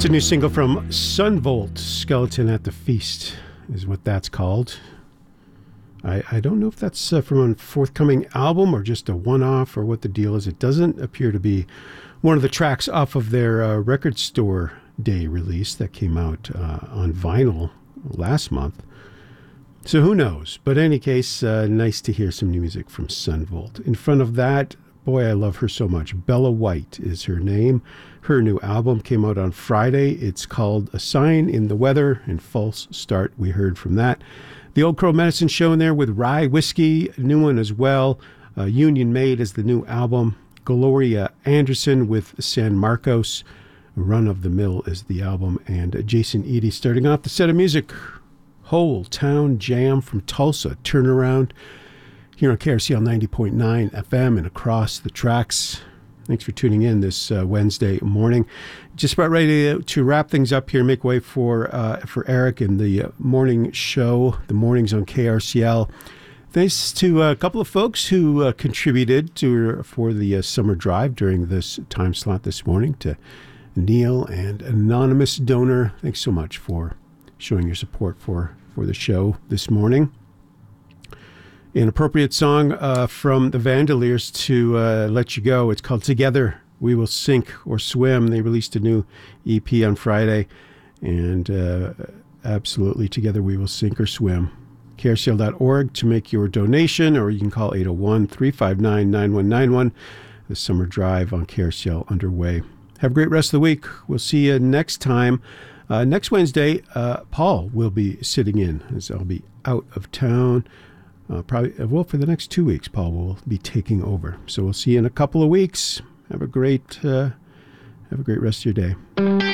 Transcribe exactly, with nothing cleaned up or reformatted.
It's a new single from Sunvolt, Skeleton at the Feast is what that's called. I, I don't know if that's uh, from a forthcoming album or just a one-off or what the deal is. It doesn't appear to be one of the tracks off of their uh, Record Store Day release that came out uh, on vinyl last month. So who knows? But in any case, uh, nice to hear some new music from Sunvolt. In front of that, boy, I love her so much. Bella White is her name. Her new album came out on Friday. It's called A Sign in the Weather and False Start. We heard from that. The Old Crow Medicine Show in there with Rye Whiskey, a new one as well. Uh, Union Made is the new album. Gloria Anderson with San Marcos. Run of the Mill is the album. And uh, Jason Eady starting off the set of music. Whole Town Jam from Tulsa. Turnaround here on K R C L ninety point nine F M and across the tracks. Thanks for tuning in this uh, Wednesday morning. Just about ready to, to wrap things up here, make way for uh, for Eric and the uh, morning show, the mornings on K R C L. Thanks to a couple of folks who uh, contributed to for the uh, summer drive during this time slot this morning. To Neil and Anonymous Donor, thanks so much for showing your support for, for the show this morning. An appropriate song uh, from the Vandaliers to uh, let you go. It's called Together We Will Sink or Swim. They released a new E P on Friday. And uh, absolutely, Together We Will Sink or Swim. K R C L dot org to make your donation, or you can call eight oh one, three five nine, nine one nine one. The summer drive on K R C L underway. Have a great rest of the week. We'll see you next time. Uh, next Wednesday, uh, Paul will be sitting in, as I'll be out of town. Uh, probably, well, for the next two weeks, Paul will be taking over. So we'll see you in a couple of weeks. Have a great, uh, have a great rest of your day.